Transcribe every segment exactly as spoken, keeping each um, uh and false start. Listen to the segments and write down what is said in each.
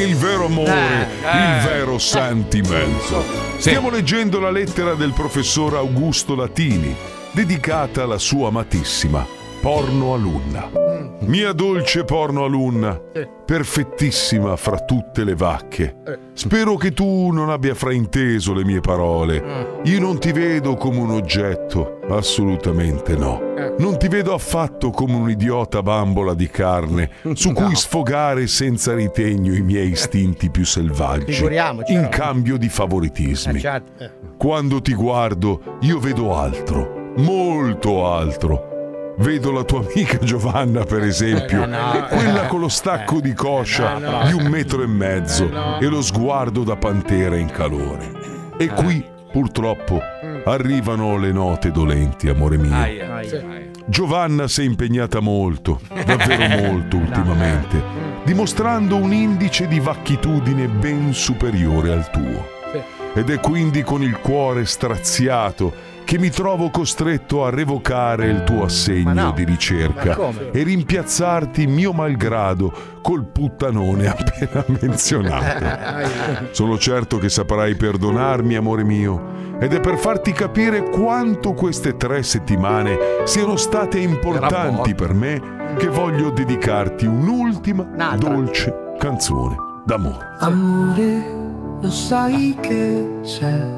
il vero amore, Eh, il eh. vero sentimento. Stiamo leggendo la lettera del professor Augusto Latini, dedicata alla sua amatissima porno alunna. Mia dolce porno alunna, perfettissima fra tutte le vacche. Spero che tu non abbia frainteso le mie parole. Io non ti vedo come un oggetto, assolutamente no. Non ti vedo affatto come un idiota bambola di carne su cui sfogare senza ritegno i miei istinti più selvaggi, Figuriamoci, in no. cambio di favoritismi. Eh, certo. Quando ti guardo, io vedo altro, molto altro. Vedo la tua amica Giovanna, per esempio, Eh, no. quella con lo stacco di coscia Eh, no. di un metro e mezzo Eh, no. e lo sguardo da pantera in calore. E qui, purtroppo, arrivano le note dolenti, amore mio. Aia, aia, aia. Giovanna si è impegnata molto, davvero molto ultimamente, dimostrando un indice di vacchitudine ben superiore al tuo. Ed è quindi con il cuore straziato che mi trovo costretto a revocare il tuo assegno Ma no. di ricerca Ma come? e rimpiazzarti mio malgrado col puttanone appena menzionato. Sono certo che saprai perdonarmi, amore mio, ed è per farti capire quanto queste tre settimane siano state importanti per me che voglio dedicarti un'ultima dolce canzone d'amore. Amore, lo sai che c'è?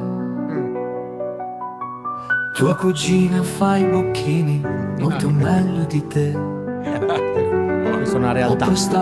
Tua cugina fa i bocchini molto meglio di te. Questa è una Ho realtà. prestato